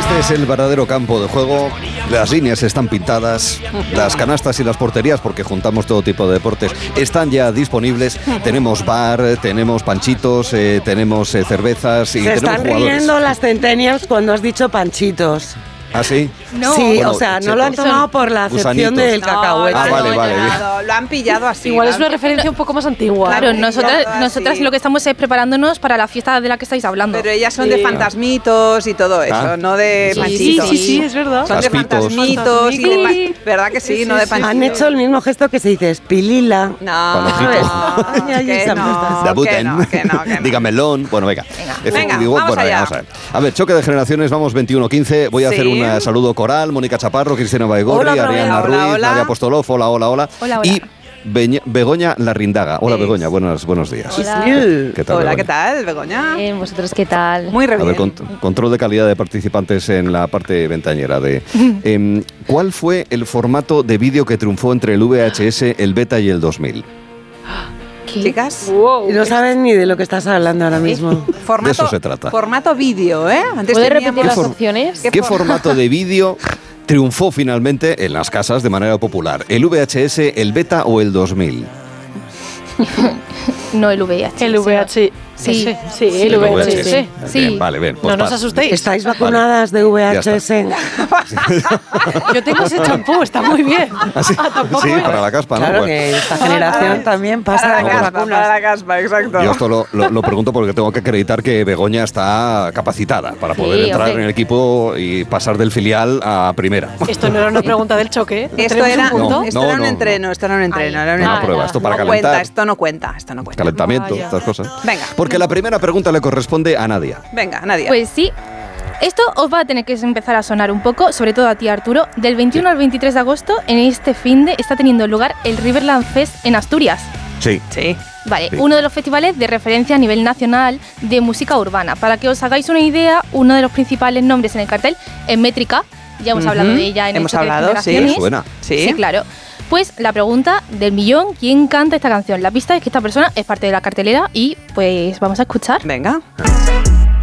Este es el verdadero campo de juego. Las líneas están pintadas, las canastas y las porterías, porque juntamos todo tipo de deportes, están ya disponibles. Tenemos bar, tenemos panchitos, tenemos cervezas y tenemos jugadores. Se están riendo las centennials cuando has dicho panchitos. ¿Ah, sí? No. Sí, Bueno, o sea, no chetos. lo han tomado por la acepción Gusanitos. del cacahuete. Ah, vale, vale. Lo han pillado así. Igual es una referencia un poco más antigua. Claro, Ya, nosotras sí. lo que estamos es preparándonos para la fiesta de la que estáis hablando. Pero ellas son de fantasmitos y todo eso, Ah. no de Sí, panchitos. Sí, es verdad. Son de Caspitos. fantasmitos y de ¿verdad que sí? No de panchitos. Han hecho el mismo gesto que se dice espilila. No, Panojito. Ay, ay, que esa no, puesta. Debuten. que no. Diga melón. Bueno, venga. Venga, Digo, vamos allá. vamos a ver. A ver, choque de generaciones, vamos 21-15. Voy a Sí. hacer un saludo coral. Mónica Chaparro, Cristina Baigorri, Hola, otra vez. Ariana Hola, Ruiz, hola. Nadia Apostolov, hola. Hola, hola. Y Begoña Larrindaga. Hola, Sí. Begoña, buenos días. Hola. ¿Qué tal, Hola, Begoña? ¿qué tal, Begoña? ¿Vosotros qué tal? Muy re A ver, bien. control de calidad de participantes en la parte ventañera de... ¿Cuál fue el formato de vídeo que triunfó entre el VHS, el Beta y el 2000? ¿Qué? Chicas, Y no saben ni de lo que estás hablando ahora mismo. formato, De eso se trata. Formato vídeo, ¿eh? Antes ¿Puedes teníamos- repetir las for- opciones? ¿Qué ¿Qué for- formato de vídeo triunfó finalmente en las casas de manera popular? ¿El VHS, el Beta o el 2000? No el VIH. El VH. Sí. el VHS. Sí. Bien, vale, bien. pues No nos pasa. asustéis. ¿Estáis vacunadas de VHS? Yo tengo ese champú, está muy bien. Ah, sí, tampoco sí, es. para la caspa, ¿no? Claro Bueno. que esta generación también pasa Para de la las caspa, vacunas. para la caspa, exacto. Yo esto lo pregunto porque tengo que acreditar que Begoña está capacitada para poder Sí, entrar hombre. en el equipo y pasar del filial a primera. Esto no era una pregunta del choque. ¿eh? Esto ¿Tenemos era, un punto? No. esto era un entreno, esto era un entreno. Ay, era un Una entreno. prueba, esto para no calentar. cuenta, esto no cuenta. Calentamiento, Vaya. estas cosas. Venga. Porque la primera pregunta le corresponde a Nadia. Venga, Nadia. Pues sí. Esto os va a tener que empezar a sonar un poco, sobre todo a ti, Arturo. Del 21 al 23 de agosto, en este finde, está teniendo lugar el Riverland Fest en Asturias. Sí. Sí. Vale, Sí. uno de los festivales de referencia a nivel nacional de música urbana. Para que os hagáis una idea, uno de los principales nombres en el cartel es Métrica. Ya hemos hablado de ella en Hemos el choque de hablado, sí. generaciones. Me suena. Sí. Sí, claro. Pues la pregunta del millón, ¿quién canta esta canción? La pista es que esta persona es parte de la cartelera y pues vamos a escuchar. Venga.